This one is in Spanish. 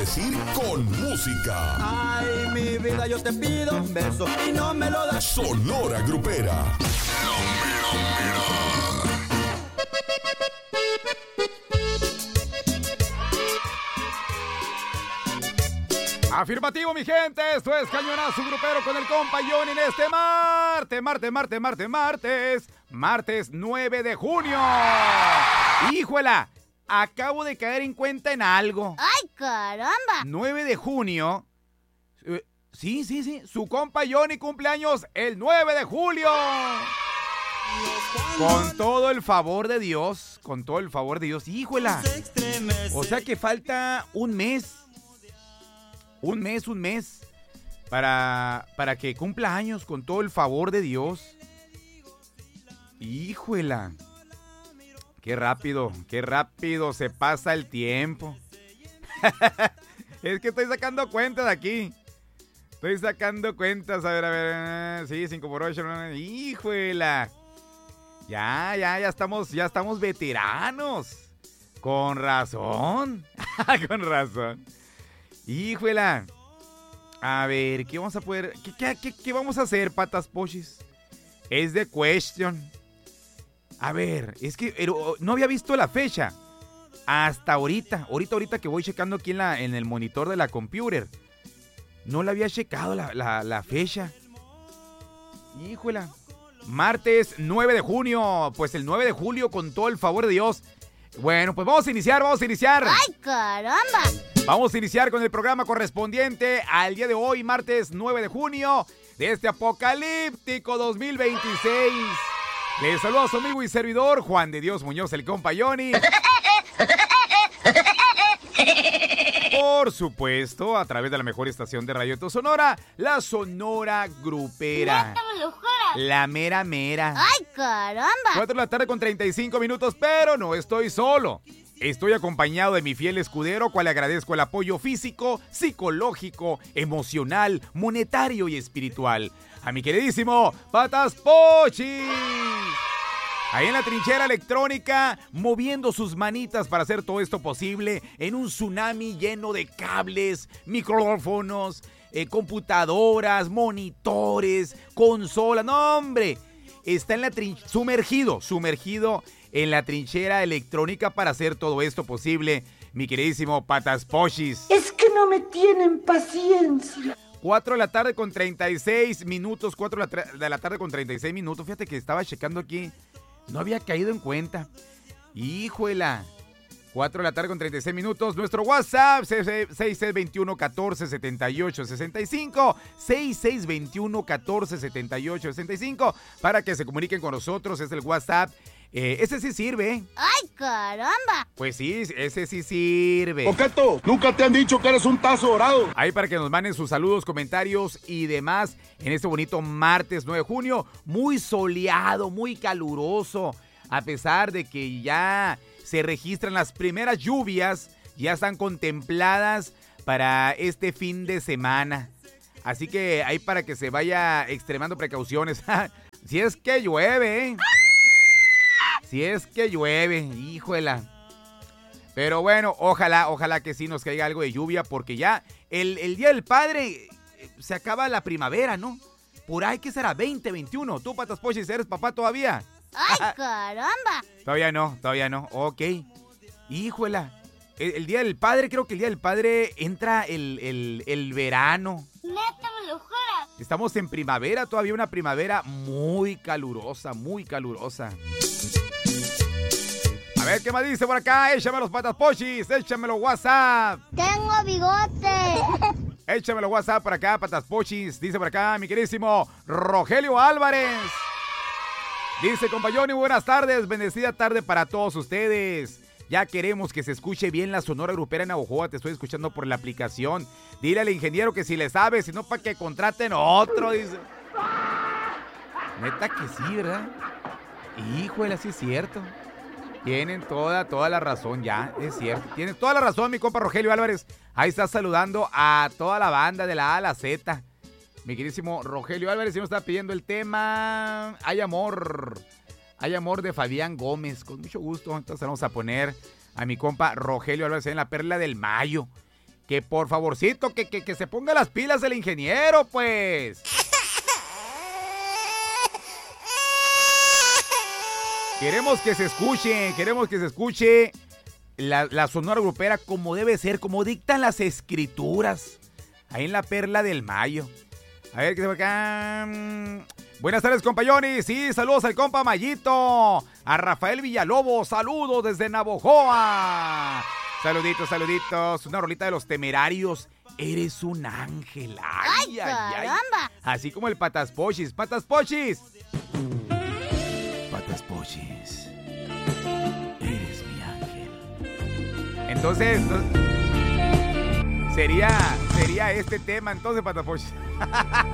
decir con música. Ay, mi vida, yo te pido un beso y no me lo das. Sonora Grupera. Afirmativo, mi gente, esto es Cañonazo Grupero con el compa Johnny en este martes 9 de junio. ¡Híjuela! Acabo de caer en cuenta en algo. ¡Ay, caramba! 9 de junio. Sí, su compa Johnny cumpleaños el 9 de julio. Con todo el favor de Dios, ¡híjuela! O sea que falta un mes para que cumpla años con todo el favor de Dios. ¡Híjuela! Qué rápido se pasa el tiempo. Es que estoy sacando cuentas aquí. A ver. Sí, 5 por 8. ¡Híjuela! Ya estamos veteranos. Con razón. ¡Híjuela! A ver, ¿qué vamos a poder? ¿Qué vamos a hacer, patas pochis? Es the question. A ver, es que no había visto la fecha. Hasta ahorita que voy checando aquí en el monitor de la computer. No la había checado la fecha. ¡Híjola! Martes 9 de junio. Pues el 9 de julio, con todo el favor de Dios. Bueno, pues vamos a iniciar. ¡Ay, caramba! Vamos a iniciar con el programa correspondiente al día de hoy, martes 9 de junio, de este apocalíptico 2026. Les saludo a su amigo y servidor, Juan de Dios Muñoz, el compa Johnny. Por supuesto, a través de la mejor estación de radio de Sonora, la Sonora Grupera. La mera. ¡Ay, caramba! 4 de la tarde con 35 minutos, pero no estoy solo. Estoy acompañado de mi fiel escudero, cual le agradezco el apoyo físico, psicológico, emocional, monetario y espiritual. A mi queridísimo Patas Pochis. Ahí en la trinchera electrónica, moviendo sus manitas para hacer todo esto posible en un tsunami lleno de cables, micrófonos, computadoras, monitores, consolas. ¡No, hombre! Está en la sumergido en la trinchera electrónica para hacer todo esto posible, mi queridísimo Patas Pochis. Es que no me tienen paciencia. 4 de la tarde con 36 minutos, 4 de la tarde con 36 minutos. Fíjate que estaba checando aquí, no había caído en cuenta. ¡Híjuela! 4 de la tarde con 36 minutos. Nuestro WhatsApp, 6621-1478-65. 6621-1478-65. Para que se comuniquen con nosotros, es el WhatsApp. Ese sí sirve. ¡Ay, caramba! Pues sí, ese sí sirve. Coqueto, nunca te han dicho que eres un tazo dorado. Ahí para que nos manden sus saludos, comentarios y demás en este bonito martes 9 de junio. Muy soleado, muy caluroso. A pesar de que ya se registran las primeras lluvias, ya están contempladas para este fin de semana. Así que ahí para que se vaya extremando precauciones. Si es que llueve, ¿eh? Si es que llueve, híjuela. Pero bueno, ojalá que sí nos caiga algo de lluvia, porque ya el Día del Padre se acaba la primavera, ¿no? Por ahí, ¿qué será? 2021. ¿Tú, Patas Pochis, eres papá todavía? ¡Ay, caramba! Todavía no. Ok. Híjuela. El Día del Padre, creo que el Día del Padre entra el verano. ¡Neta, me lo juras! Estamos en primavera, todavía una primavera muy calurosa. A ver, ¿qué más dice por acá? Échame los Patas Pochis, échamelo WhatsApp. ¡Tengo bigote! Échamelo WhatsApp por acá, Patas Pochis. Dice por acá, mi queridísimo Rogelio Álvarez. Dice, compa Johnny, buenas tardes, bendecida tarde para todos ustedes. Ya queremos que se escuche bien la Sonora Grupera en Navojoa, te estoy escuchando por la aplicación. Dile al ingeniero que si le sabe, si no, para que contraten otro, dice. Neta que sí, ¿verdad? Híjole, sí es cierto. Tienen toda la razón, ya, es cierto. Tienes toda la razón, mi compa Rogelio Álvarez. Ahí está saludando a toda la banda de la A a la Z. Mi queridísimo Rogelio Álvarez, y nos está pidiendo el tema Hay Amor de Fabián Gómez. Con mucho gusto, entonces vamos a poner a mi compa Rogelio Álvarez en la Perla del Mayo. que por favorcito, que se ponga las pilas el ingeniero, pues. Queremos que se escuche la Sonora Grupera como debe ser, como dictan las escrituras, ahí en la Perla del Mayo. A ver, ¿qué se va acá? Buenas tardes, compañones. Sí, saludos al compa Mayito. A Rafael Villalobos, saludos desde Navojoa. Saluditos. Una rolita de Los Temerarios. Eres un ángel. Ay, caramba. Así como el Patas Pochis. Eres mi ángel. Entonces, sería este tema, entonces, Patas Pochis.